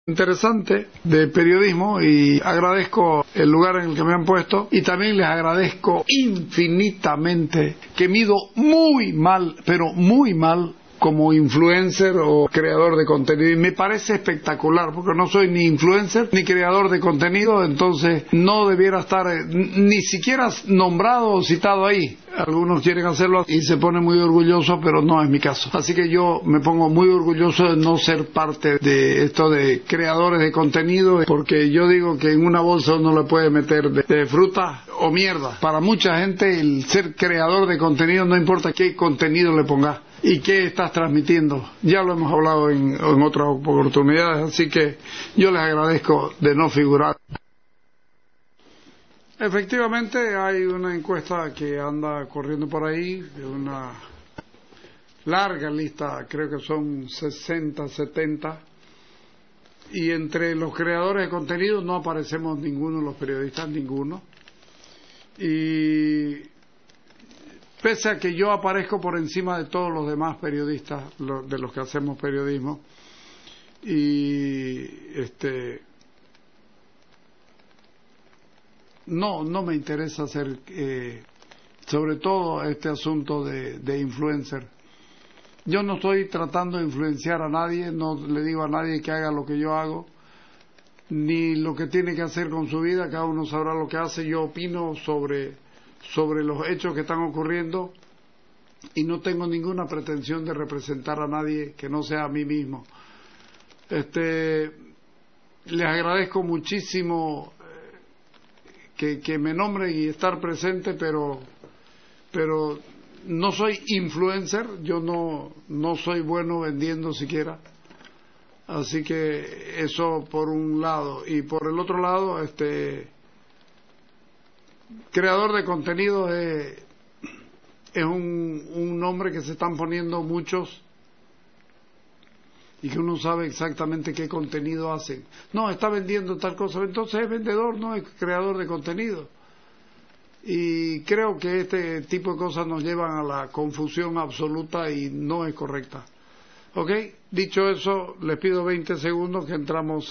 Interesante de periodismo y agradezco el lugar en el que me han puesto y también les agradezco infinitamente que mido muy mal, pero muy mal como influencer o creador de contenido, y me parece espectacular porque no soy ni influencer ni creador de contenido, entonces no debiera estar ni siquiera nombrado o citado ahí. Algunos quieren hacerlo y se ponen muy orgullosos, pero no es mi caso. Así que yo me pongo muy orgulloso de no ser parte de esto de creadores de contenido, porque yo digo que en una bolsa uno le puede meter de fruta o mierda. Para mucha gente el ser creador de contenido no importa qué contenido le pongas y qué estás transmitiendo. Ya lo hemos hablado en otras oportunidades, así que yo les agradezco de no figurar. Efectivamente hay una encuesta que anda corriendo por ahí, de una larga lista, creo que son 60, 70, y entre los creadores de contenido no aparecemos ninguno, los periodistas ninguno, y pese a que yo aparezco por encima de todos los demás periodistas, de los que hacemos periodismo, y no me interesa hacer, sobre todo este asunto de influencer. Yo no estoy tratando de influenciar a nadie, no le digo a nadie que haga lo que yo hago, ni lo que tiene que hacer con su vida, cada uno sabrá lo que hace. Yo opino sobre los hechos que están ocurriendo y no tengo ninguna pretensión de representar a nadie que no sea a mí mismo. Les agradezco muchísimo que me nombren y estar presente, pero no soy influencer, yo no soy bueno vendiendo siquiera, así que eso por un lado. Y por el otro lado, creador de contenido es un nombre que se están poniendo muchos y que uno sabe exactamente qué contenido hacen. No, está vendiendo tal cosa, entonces es vendedor, no es creador de contenido. Y creo que este tipo de cosas nos llevan a la confusión absoluta y no es correcta. ¿Ok? Dicho eso, les pido 20 segundos que entramos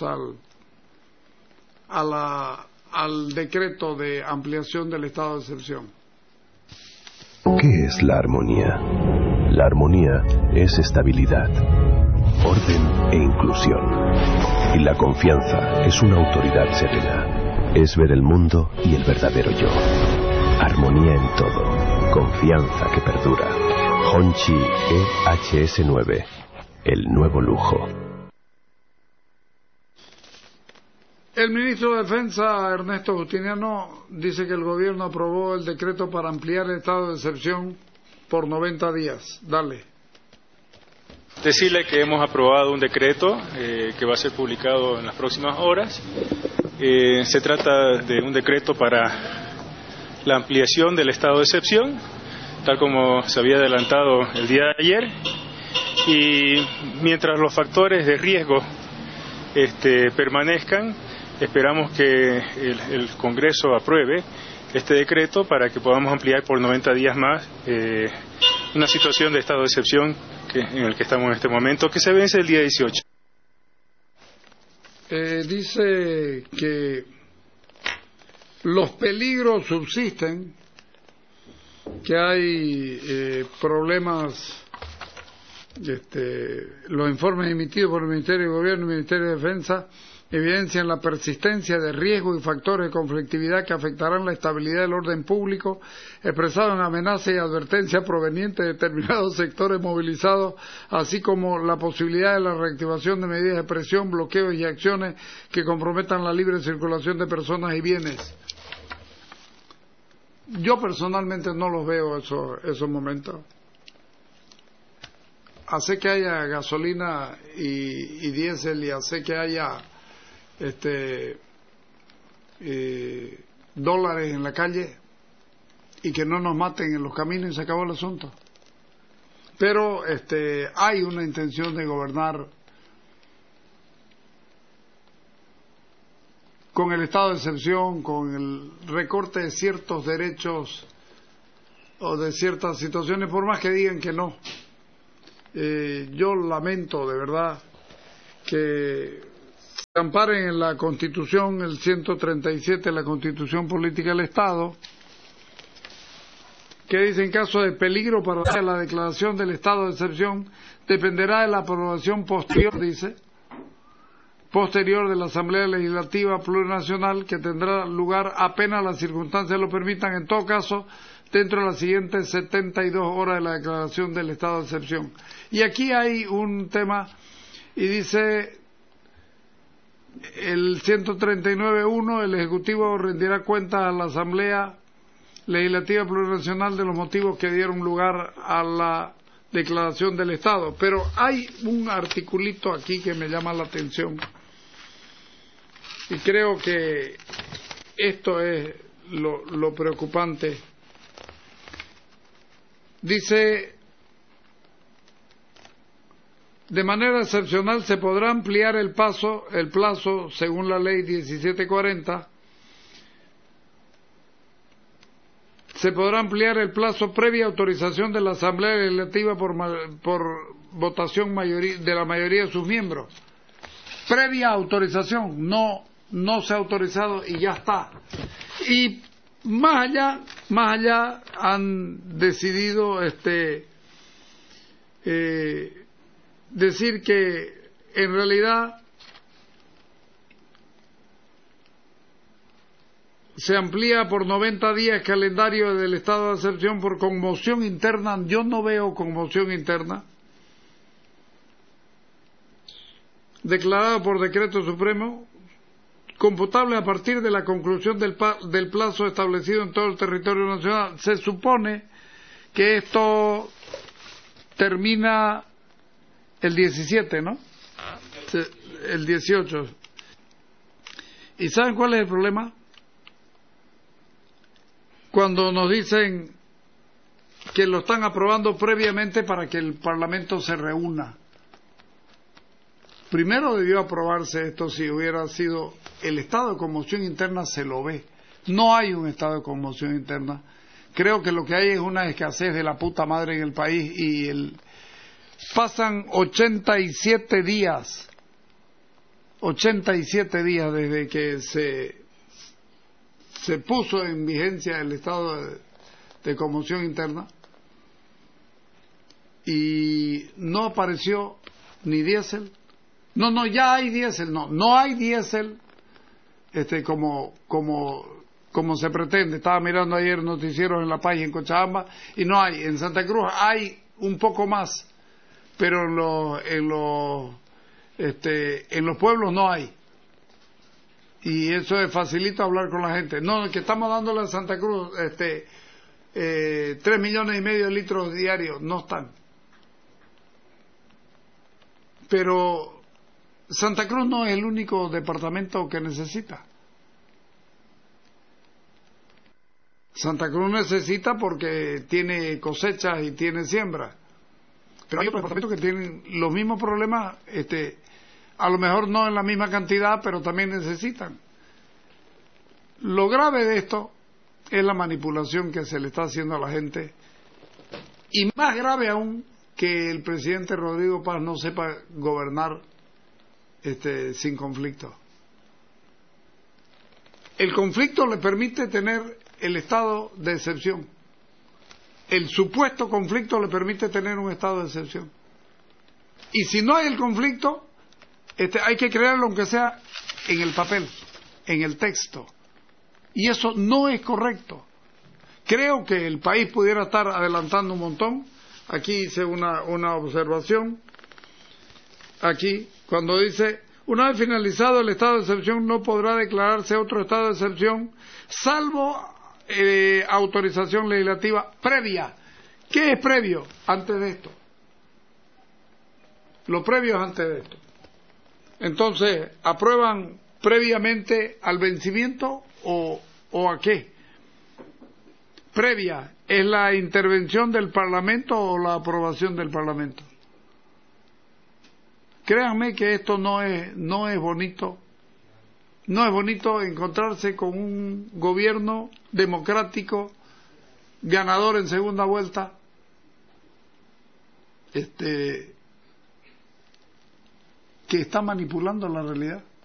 al decreto de ampliación del estado de excepción. ¿Qué es la armonía? La armonía es estabilidad, orden e inclusión. Y la confianza es una autoridad serena. Es ver el mundo y el verdadero yo. Armonía en todo. Confianza que perdura. Hongqi EHS9. El nuevo lujo. El ministro de Defensa, Ernesto Justiniano, dice que el gobierno aprobó el decreto para ampliar el estado de excepción por 90 días. Dale. Decirle que hemos aprobado un decreto que va a ser publicado en las próximas horas. Se trata de un decreto para la ampliación del estado de excepción, tal como se había adelantado el día de ayer, y mientras los factores de riesgo permanezcan, esperamos que el Congreso apruebe este decreto para que podamos ampliar por 90 días más una situación de estado de excepción en el que estamos en este momento, que se vence el día 18. Dice que los peligros subsisten, que hay problemas, los informes emitidos por el Ministerio de Gobierno y el Ministerio de Defensa evidencian la persistencia de riesgos y factores de conflictividad que afectarán la estabilidad del orden público, expresado en amenazas y advertencias provenientes de determinados sectores movilizados, así como la posibilidad de la reactivación de medidas de presión, bloqueos y acciones que comprometan la libre circulación de personas y bienes. Yo personalmente no los veo esos momentos. Hace que haya gasolina y diésel, y hace que haya dólares en la calle y que no nos maten en los caminos y se acabó el asunto. Pero hay una intención de gobernar con el estado de excepción, con el recorte de ciertos derechos o de ciertas situaciones, por más que digan que no. Yo lamento de verdad que amparen en la Constitución, el 137 de la Constitución Política del Estado, que dice: en caso de peligro para la declaración del estado de excepción dependerá de la aprobación posterior de la Asamblea Legislativa Plurinacional, que tendrá lugar apenas las circunstancias lo permitan, en todo caso dentro de las siguientes 72 horas de la declaración del estado de excepción. Y aquí hay un tema, y dice el 139.1: el Ejecutivo rendirá cuentas a la Asamblea Legislativa Plurinacional de los motivos que dieron lugar a la declaración del Estado. Pero hay un articulito aquí que me llama la atención, y creo que esto es lo preocupante. Dice: de manera excepcional se podrá ampliar el plazo según la ley 1740. Se podrá ampliar el plazo previa autorización de la Asamblea Legislativa por votación de la mayoría de sus miembros. Previa autorización, no se ha autorizado y ya está. Y más allá han decidido decir que en realidad se amplía por 90 días calendario del estado de excepción por conmoción interna. Yo no veo conmoción interna. Declarado por decreto supremo, computable a partir de la conclusión del plazo establecido en todo el territorio nacional. Se supone que esto termina el 17, ¿no? El 18. ¿Y saben cuál es el problema? Cuando nos dicen que lo están aprobando previamente para que el Parlamento se reúna. Primero debió aprobarse esto si hubiera sido el estado de conmoción interna. Se lo ve. No hay un estado de conmoción interna. Creo que lo que hay es una escasez de la puta madre en el país, y pasan 87 días desde que se puso en vigencia el estado de conmoción interna, y no apareció ni diésel. Ya hay diésel. No hay diésel como se pretende. Estaba mirando ayer noticieros en La Paz y en Cochabamba, y no hay. En Santa Cruz hay un poco más, pero en los pueblos no hay. Y eso es facilito hablar con la gente. No, que estamos dándole a Santa Cruz 3,5 millones de litros diarios. No están. Pero Santa Cruz no es el único departamento que necesita. Santa Cruz necesita porque tiene cosechas y tiene siembra. Pero hay otros departamentos que tienen los mismos problemas, a lo mejor no en la misma cantidad, pero también necesitan. Lo grave de esto es la manipulación que se le está haciendo a la gente, y más grave aún que el presidente Rodrigo Paz no sepa gobernar sin conflicto. El conflicto le permite tener el estado de excepción. El supuesto conflicto le permite tener un estado de excepción. Y si no hay el conflicto, hay que crearlo aunque sea en el papel, en el texto. Y eso no es correcto. Creo que el país pudiera estar adelantando un montón. Aquí hice una observación. Aquí, cuando dice: una vez finalizado el estado de excepción no podrá declararse otro estado de excepción salvo autorización legislativa previa. ¿Qué es previo? Antes de esto. Lo previo es antes de esto. Entonces, ¿aprueban previamente al vencimiento o a qué? Previa, ¿es la intervención del Parlamento o la aprobación del Parlamento? Créanme que esto no es bonito. No es bonito encontrarse con un gobierno democrático, ganador en segunda vuelta, que está manipulando la realidad.